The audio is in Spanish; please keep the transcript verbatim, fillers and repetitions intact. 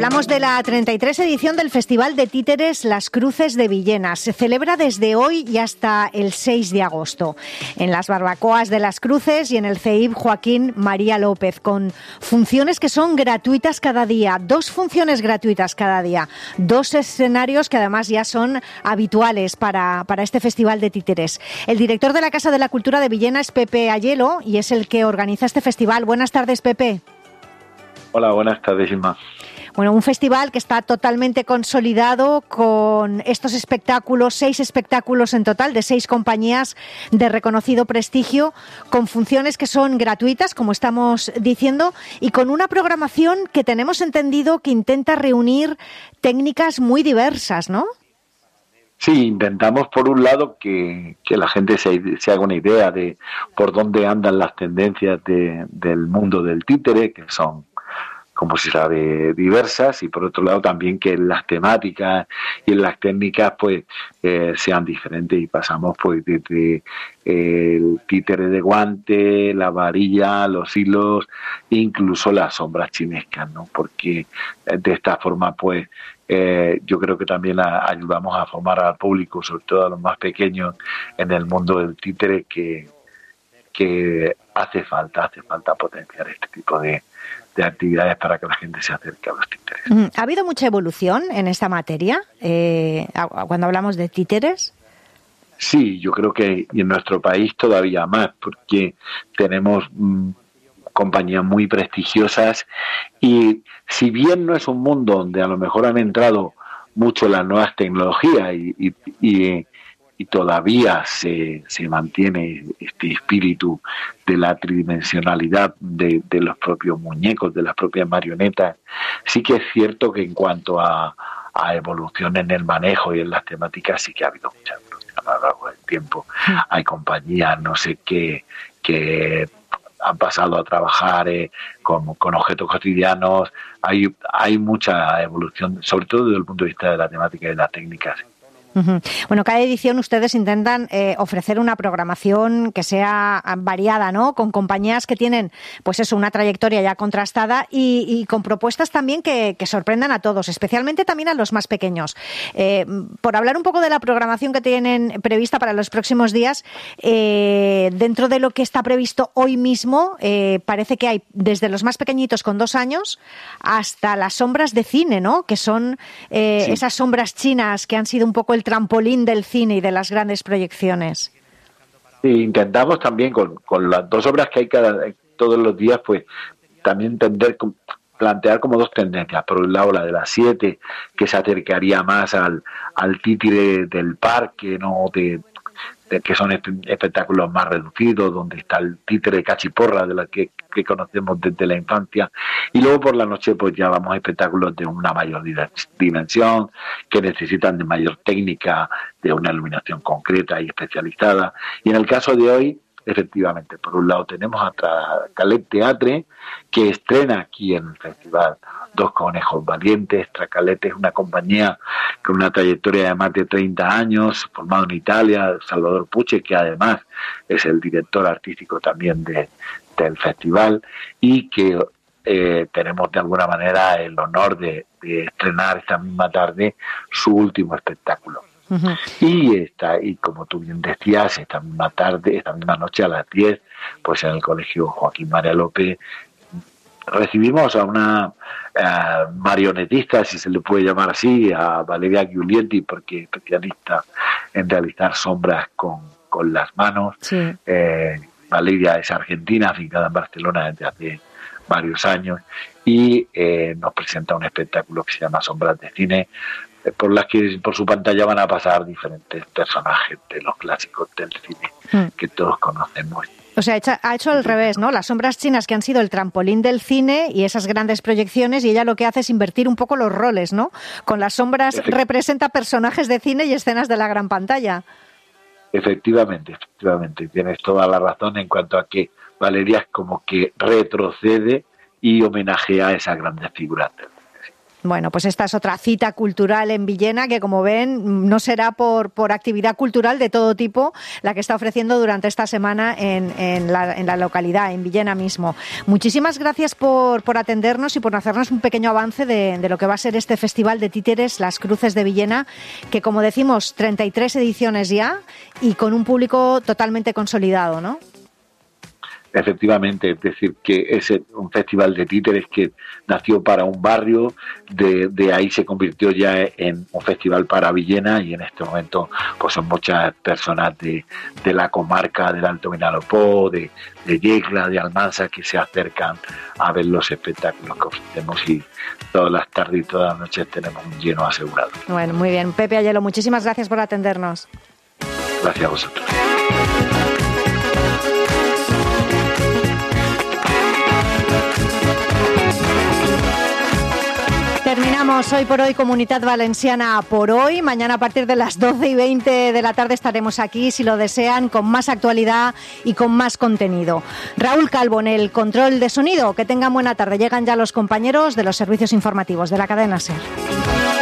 Hablamos de la treinta y tres edición del Festival de Títeres Las Cruces de Villena. Se celebra desde hoy y hasta el seis de agosto en las barbacoas de Las Cruces y en el C E I B Joaquín María López, con funciones que son gratuitas cada día, dos funciones gratuitas cada día, dos escenarios que además ya son habituales para, para este Festival de Títeres. El director de la Casa de la Cultura de Villena es Pepe Ayelo y es el que organiza este festival. Buenas tardes, Pepe. Hola, buenas tardes, Isma. Bueno, un festival que está totalmente consolidado con estos espectáculos, seis espectáculos en total de seis compañías de reconocido prestigio, con funciones que son gratuitas, como estamos diciendo, y con una programación que tenemos entendido que intenta reunir técnicas muy diversas, ¿no? Sí, intentamos por un lado que, que la gente se, se haga una idea de por dónde andan las tendencias de, del mundo del títere, que son, como se sabe, diversas, y por otro lado también que las temáticas y las técnicas pues eh, sean diferentes, y pasamos pues desde eh, el títere de guante, la varilla, los hilos, incluso las sombras chinescas, ¿no? Porque de esta forma pues eh, yo creo que también a, ayudamos a formar al público, sobre todo a los más pequeños, en el mundo del títere, que, que hace falta, hace falta potenciar este tipo de de actividades para que la gente se acerque a los títeres. ¿Ha habido mucha evolución en esta materia eh, cuando hablamos de títeres? Sí, yo creo que en nuestro país todavía más, porque tenemos mmm, compañías muy prestigiosas, y si bien no es un mundo donde a lo mejor han entrado mucho las nuevas tecnologías y, y, y y todavía se, se mantiene este espíritu de la tridimensionalidad de, de los propios muñecos, de las propias marionetas, sí que es cierto que en cuanto a, a evolución en el manejo y en las temáticas sí que ha habido mucha evolución a lo largo del tiempo. Hay compañías, no sé qué, que han pasado a trabajar eh, con, con objetos cotidianos. Hay, hay mucha evolución, sobre todo desde el punto de vista de la temática y de las técnicas. Uh-huh. Bueno, cada edición ustedes intentan eh, ofrecer una programación que sea variada, ¿no? Con compañías que tienen, pues eso, una trayectoria ya contrastada y, y con propuestas también que, que sorprendan a todos, especialmente también a los más pequeños. Eh, por hablar un poco de la programación que tienen prevista para los próximos días, eh, dentro de lo que está previsto hoy mismo, eh, parece que hay desde los más pequeñitos con dos años hasta las sombras de cine, ¿no? Que son eh, sí. esas sombras chinas que han sido un poco el trampolín del cine y de las grandes proyecciones. Sí, intentamos también con, con las dos obras que hay cada todos los días, pues también entender, plantear como dos tendencias. Por un lado la de las siete, que se acercaría más al, al títere del parque, ¿no? De, de que son espectáculos más reducidos, donde está el títere cachiporra de la que, que conocemos desde la infancia, y luego por la noche pues ya vamos a espectáculos de una mayor dimensión, que necesitan de mayor técnica, de una iluminación concreta y especializada. Y en el caso de hoy, efectivamente, por un lado tenemos a Tracalet Teatre, que estrena aquí en el festival Dos Conejos Valientes. Tracalet es una compañía con una trayectoria de más de treinta años, formado en Italia, Salvador Puche, que además es el director artístico también de, del festival, y que eh, tenemos de alguna manera el honor de, de estrenar esta misma tarde su último espectáculo. Uh-huh. Y esta, y como tú bien decías, esta misma tarde, esta misma noche a las diez, pues en el Colegio Joaquín María López recibimos a una uh, marionetista, si se le puede llamar así, a Valeria Giulietti, porque es especialista en realizar sombras con, con las manos. Sí. Eh, Valeria es argentina, afincada en Barcelona desde hace varios años, y eh, nos presenta un espectáculo que se llama Sombras de Cine, por las que por su pantalla van a pasar diferentes personajes de los clásicos del cine mm. que todos conocemos. O sea, ha hecho al revés, ¿no? Las sombras chinas que han sido el trampolín del cine y esas grandes proyecciones, y ella lo que hace es invertir un poco los roles, ¿no? Con las sombras representa personajes de cine y escenas de la gran pantalla. Efectivamente, efectivamente, tienes toda la razón en cuanto a que Valeria es como que retrocede y homenajea a esas grandes figuras del cine. Bueno, pues esta es otra cita cultural en Villena que, como ven, no será por, por actividad cultural de todo tipo la que está ofreciendo durante esta semana en, en, la, en la localidad, en Villena mismo. Muchísimas gracias por, por atendernos y por hacernos un pequeño avance de, de lo que va a ser este Festival de Títeres, Las Cruces de Villena, que, como decimos, treinta y tres ediciones ya y con un público totalmente consolidado, ¿no? Efectivamente, es decir, que es un festival de títeres que nació para un barrio, de, de ahí se convirtió ya en un festival para Villena y en este momento pues son muchas personas de, de la comarca del Alto Vinalopó, de, de Yecla, de Almansa, que se acercan a ver los espectáculos que ofrecemos y todas las tardes y todas las noches tenemos un lleno asegurado. Bueno, muy bien. Pepe Ayelo, muchísimas gracias por atendernos. Gracias a vosotros. Terminamos Hoy por Hoy Comunidad Valenciana por hoy. Mañana a partir de las doce y veinte de la tarde estaremos aquí, si lo desean, con más actualidad y con más contenido. Raúl Calvo en el control de sonido. Que tengan buena tarde. Llegan ya los compañeros de los servicios informativos de la cadena SER.